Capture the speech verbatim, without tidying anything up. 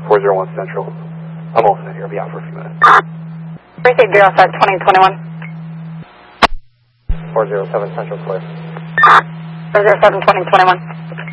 four zero one Central. I'm almost in here. I'll be out for a few minutes. Receive zero seven twenty twenty-one. four zero seven Central clear. four zero seven twenty twenty-one.